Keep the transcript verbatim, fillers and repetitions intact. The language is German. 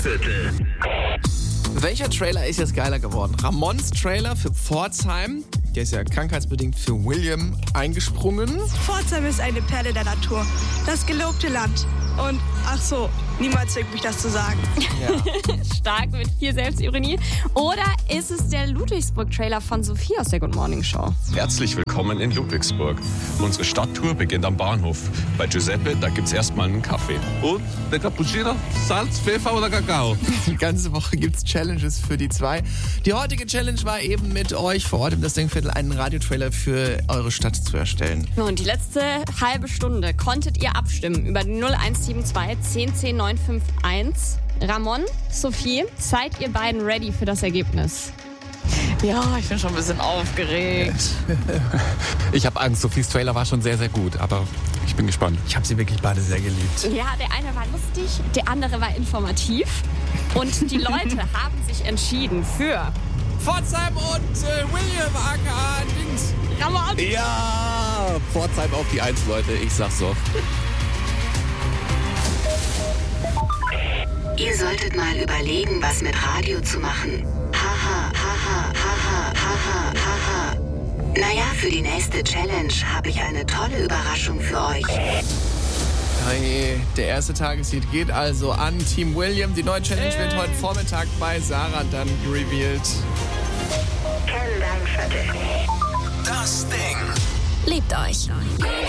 Denkviertel. Welcher Trailer ist jetzt geiler geworden? Ramons Trailer für Pforzheim. Der ist ja krankheitsbedingt für William eingesprungen. Pforzheim ist eine Perle der Natur. Das gelobte Land. Und, ach so, niemand zwingt mich, das zu sagen. Ja. Stark mit viel Selbstironie. Oder ist es der Ludwigsburg-Trailer von Sophie aus der Good Morning Show? Herzlich willkommen in Ludwigsburg. Unsere Stadttour beginnt am Bahnhof. Bei Giuseppe, da gibt's erstmal einen Kaffee. Und der Cappuccino? Salz, Pfeffer oder Kakao? Die ganze Woche gibt's Challenges für die zwei. Die heutige Challenge war eben mit euch vor Ort im Das Denkviertel einen Radiotrailer für eure Stadt zu erstellen. Und die letzte halbe Stunde konntet ihr abstimmen über die null eins sieben zwei zehn zehn neun fünf eins. Ramon, Sophie, seid ihr beiden ready für das Ergebnis? Ja, ich bin schon ein bisschen aufgeregt. Ich habe Angst, Sophies Trailer war schon sehr, sehr gut, aber ich bin gespannt. Ich habe sie wirklich beide sehr geliebt. Ja, der eine war lustig, der andere war informativ. Und die Leute haben sich entschieden für Pforzheim und äh, William, aka Dings. Ramon. Ja, Pforzheim auf die Eins, Leute, ich sag's so. Ihr solltet mal überlegen, was mit Radio zu machen. Haha, haha, haha, haha, haha. Naja, für die nächste Challenge habe ich eine tolle Überraschung für euch. Hey, der erste Tagessieg geht also an Team William. Die neue Challenge wird heute Vormittag bei Sarah dann revealed. Kenn dein Viertel. Das Ding. Liebt euch.